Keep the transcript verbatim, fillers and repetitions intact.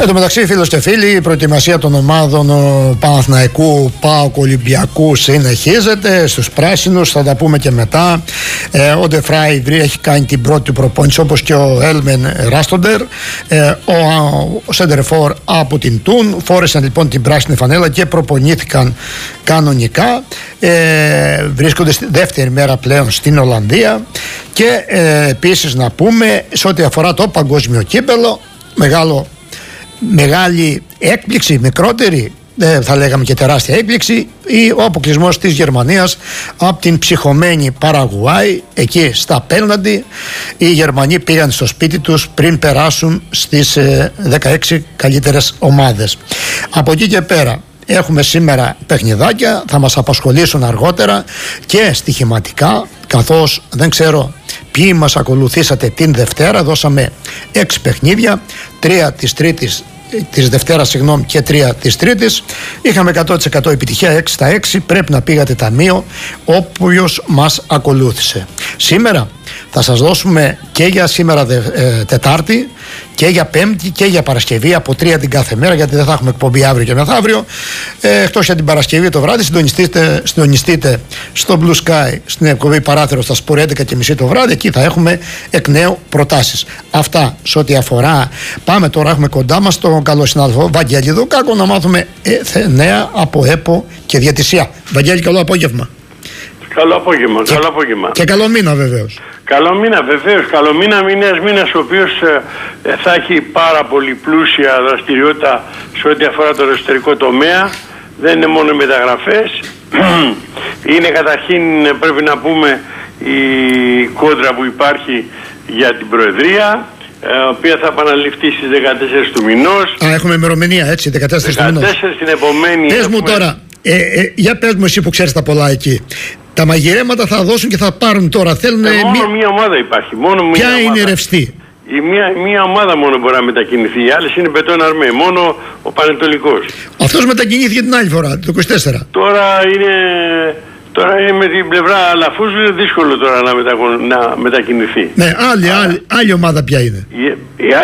Εν τω μεταξύ, φίλος και φίλοι, η προετοιμασία των ομάδων Παναθηναϊκού, ΠΑΟΚ, Ολυμπιακού συνεχίζεται. Στους πράσινους θα τα πούμε και μετά. Ε, ο Ντεφράι έχει κάνει την πρώτη του προπόνηση, όπως και ο Έλμεν Ράστοντερ. Ε, ο ο Σέντερφορ από την Τούν. Φόρεσαν λοιπόν την πράσινη φανέλα και προπονήθηκαν κανονικά. Ε, βρίσκονται στη δεύτερη μέρα πλέον στην Ολλανδία. Και ε, επίσης να πούμε, σε ό,τι αφορά το παγκόσμιο κύπελλο, μεγάλο μεγάλη έκπληξη, μικρότερη δεν θα λέγαμε και τεράστια έκπληξη, ή ο αποκλεισμός της Γερμανίας από την ψυχωμένη Παραγουάη. Εκεί στα πέναντι οι Γερμανοί πήγαν στο σπίτι τους πριν περάσουν στις δεκαέξι καλύτερες ομάδες. Από εκεί και πέρα έχουμε σήμερα παιχνιδάκια, θα μας απασχολήσουν αργότερα και στοιχηματικά, καθώς δεν ξέρω ποιοι μας ακολουθήσατε την Δευτέρα. Δώσαμε έξι παιχνίδια, τρία της Τρίτης της Δευτέρας συγγνώμη, και τρία της Τρίτης. Είχαμε εκατό τοις εκατό επιτυχία, έξι στα έξι. Πρέπει να πήγατε ταμείο όποιος μας ακολούθησε. Σήμερα θα σας δώσουμε και για σήμερα δε, ε, Τετάρτη και για Πέμπτη και για Παρασκευή, από τρία την κάθε μέρα, γιατί δεν θα έχουμε εκπομπή αύριο και μεθαύριο. Ε, εκτός για την Παρασκευή το βράδυ, συντονιστείτε, συντονιστείτε στο Blue Sky στην εκπομπή Παράθυρο στα Σπορ έντεκα και μισή το βράδυ. Εκεί θα έχουμε εκ νέου προτάσεις. Αυτά σε ό,τι αφορά. Πάμε τώρα, έχουμε κοντά μας τον καλό συνάδελφο Βαγγέλη Δουκάκο να μάθουμε ε, νέα από ΕΠΟ και διαιτησία. Βαγγέλη, καλό απόγευμα. Καλό απόγευμα, και, καλό απόγευμα. Και καλό μήνα βεβαίως. Καλό μήνα βεβαίως, καλό μήνα, μήνας, μήνας ο οποίος ε, θα έχει πάρα πολύ πλούσια δραστηριότητα σε ό,τι αφορά το εσωτερικό τομέα. Δεν είναι μόνο μεταγραφές. Είναι καταρχήν, πρέπει να πούμε, η κόντρα που υπάρχει για την Προεδρία, η οποία θα επαναληφθεί στις δεκατέσσερις του μηνός. Α, έχουμε ημερομηνία, έτσι, δεκατέσσερις του μηνός. δεκατέσσερις την επομένη. Πες μου τώρα, ε, ε, για πες μου εσύ που ξέρεις τα πολλά εκεί. Τα μαγειρέματα θα δώσουν και θα πάρουν τώρα. Θέλουν, ε, μόνο μία... μία ομάδα υπάρχει. Μόνο μία Ποια ομάδα. είναι ρευστή? Η μία, μία ομάδα μόνο μπορεί να μετακινηθεί. Οι άλλες είναι Μπετόν Αρμέ. Μόνο ο Πανετολικός. Αυτός μετακινήθηκε την άλλη φορά, το είκοσι τέσσερα. Τώρα είναι, τώρα είναι με την πλευρά Αλαφούζου. Είναι δύσκολο τώρα να, μετακο, να μετακινηθεί. Ναι, άλλη, άλλη, άλλη ομάδα ποια είναι? Η, η